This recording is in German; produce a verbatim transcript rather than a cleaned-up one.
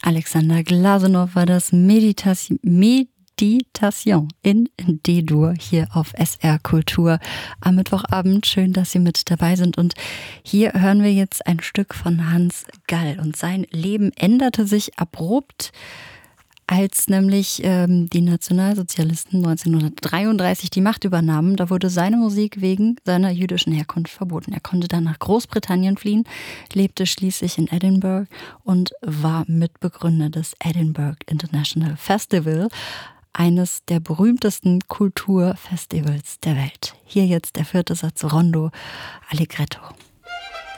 Alexander Glazunov war das Meditation, Meditation in D-Dur hier auf S R Kultur am Mittwochabend. Schön, dass Sie mit dabei sind. Und hier hören wir jetzt ein Stück von Hans Gall. Und sein Leben änderte sich abrupt, als nämlich ähm, die Nationalsozialisten neunzehnhundertdreiunddreißig die Macht übernahmen. Da wurde seine Musik wegen seiner jüdischen Herkunft verboten. Er konnte dann nach Großbritannien fliehen, lebte schließlich in Edinburgh und war Mitbegründer des Edinburgh International Festival, eines der berühmtesten Kulturfestivals der Welt. Hier jetzt der vierte Satz Rondo Allegretto.